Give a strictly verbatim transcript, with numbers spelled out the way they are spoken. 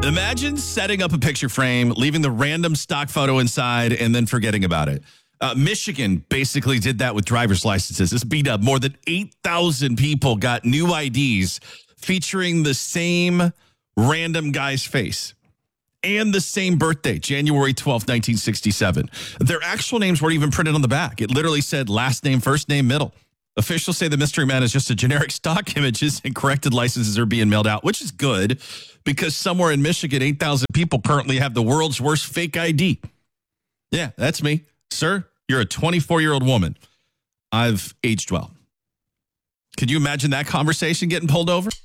Imagine setting up a picture frame, leaving the random stock photo inside, and then forgetting about it. Uh, Michigan basically did that with driver's licenses. This beat up. More than eight thousand people got new I Ds featuring the same random guy's face and the same birthday, January twelfth, nineteen sixty-seven. Their actual names weren't even printed on the back. It literally said last name, first name, middle. Officials say the mystery man is just a generic stock images and corrected licenses are being mailed out, which is good because somewhere in Michigan, eight thousand people currently have the world's worst fake I D. Yeah, that's me. Sir, you're a twenty-four-year-old woman. I've aged well. Could you imagine that conversation getting pulled over?